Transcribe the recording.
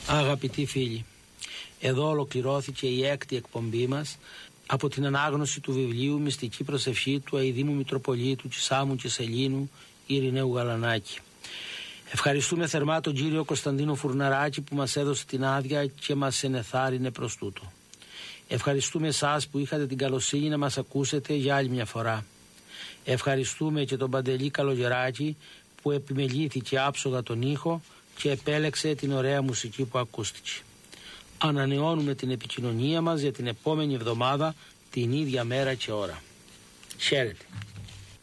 Αγαπητοί φίλοι, εδώ ολοκληρώθηκε η 6η εκπομπή μας από την ανάγνωση του βιβλίου «Μυστική προσευχή» του Αηδήμου Μητροπολίτου Τσισάμου και Σελήνου Ειρηναίου Γαλανάκη. Ευχαριστούμε θερμά τον κύριο Κωνσταντίνο Φουρναράκη που μας έδωσε την άδεια και μας ενεθάρρυνε προς τούτο. Ευχαριστούμε εσάς που είχατε την καλοσύνη να μας ακούσετε για άλλη μια φορά. Ευχαριστούμε και τον Παντελή Καλογεράκη που επιμελήθηκε άψογα τον ήχο και επέλεξε την ωραία μουσική που ακούστηκε. Ανανεώνουμε την επικοινωνία μας για την επόμενη εβδομάδα την ίδια μέρα και ώρα. Χαίρετε.